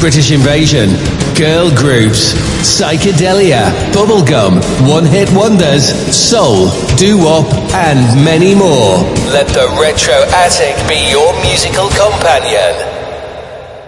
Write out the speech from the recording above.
British Invasion, girl groups, psychedelia, bubblegum, one-hit wonders, soul, doo-wop, and many more. Let the Retro Attic be your musical companion.